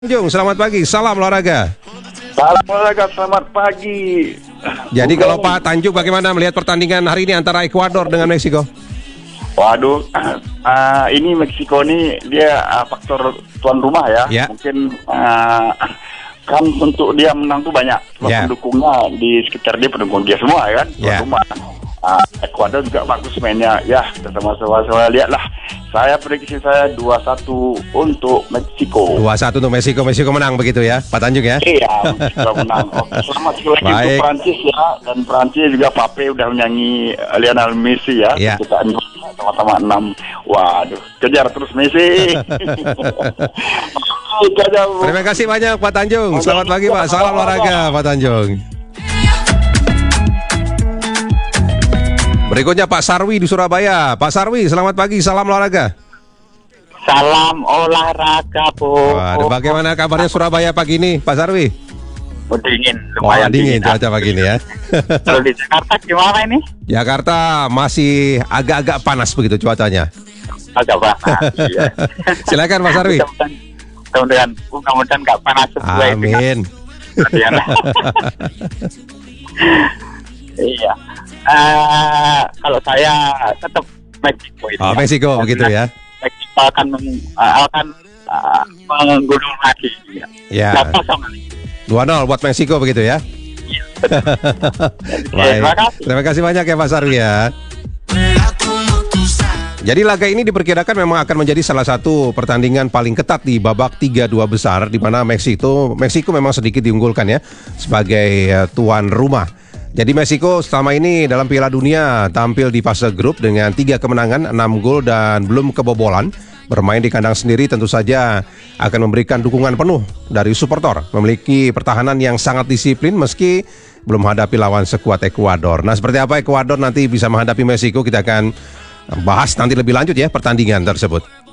Jung, selamat pagi, salam olahraga. Salam olahraga, selamat pagi. Jadi kalau Pak Tanjung bagaimana melihat pertandingan hari ini antara Ekuador dengan Meksiko? Waduh, ini Meksiko ini dia faktor tuan rumah ya. Ya. Mungkin kan untuk dia menang tuh banyak. Ya. Pendukungnya di sekitar dia pendukung dia semua ya kan. Tuan Ya. rumah. Ekuador juga bagus mainnya. Ya, kita sama-sama lihatlah. Saya prediksi saya 2-1 untuk Meksiko. 2-1 untuk Meksiko, Meksiko menang begitu ya, Pak Tanjung ya? Iya, sudah menang. Selamat sekali lagi untuk Baik. Prancis ya. Dan Prancis juga Pape udah menyanyi Lionel Messi ya. Iya. Kita sama-sama 6. Waduh, kejar terus Messi. Terima kasih banyak Pak Tanjung. Selamat pagi Pak, salam olahraga Pak Tanjung. Berikutnya Pak Sarwi di Surabaya. Pak Sarwi, selamat pagi, salam olahraga. Salam olahraga, Bu. Waduh, bagaimana kabarnya Surabaya pagi ini, Pak Sarwi? Dingin, Oh, lumayan dingin cuaca pagi ini ya. Kalau di Jakarta gimana ini? Jakarta masih agak-agak panas begitu cuacanya. Agak panas. Iya. Silakan Pak Sarwi. Mudah-mudahan nggak panas sesuai Amin. dengan Iya. Kalau saya tetap Meksiko ini. Oh, Meksiko begitu ya. Meksiko akan menggulung lagi. Ya. Berapa sama nih? 2-0 buat Meksiko begitu ya. Iya, betul. Terima kasih. Terima kasih banyak ya Pak Sarwi ya. Jadi laga ini diperkirakan memang akan menjadi salah satu pertandingan paling ketat di babak 3-2 besar, di mana Meksiko memang sedikit diunggulkan ya sebagai tuan rumah. Jadi Meksiko selama ini dalam Piala Dunia tampil di fase grup dengan 3 kemenangan, 6 gol dan belum kebobolan. Bermain di kandang sendiri tentu saja akan memberikan dukungan penuh dari supporter. Memiliki pertahanan yang sangat disiplin meski belum hadapi lawan sekuat Ekuador. Nah, seperti apa Ekuador nanti bisa menghadapi Meksiko, kita akan bahas nanti lebih lanjut ya pertandingan tersebut.